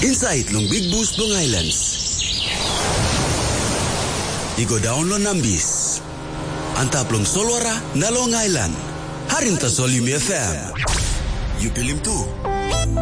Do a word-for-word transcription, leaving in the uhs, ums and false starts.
Inside long Big Boost Long Islands. Igo download nambis. Antap long Solwara na Long Island. Harinta Solim F M. You pilim tu.